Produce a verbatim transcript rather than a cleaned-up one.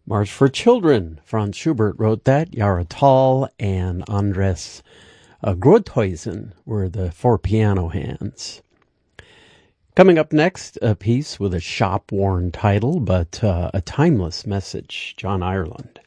March for Children. Franz Schubert wrote that. Jara Tall and Andres uh, Groothuizen were the four piano hands. Coming up next, a piece with a shop-worn title, but uh, a timeless message, John Ireland.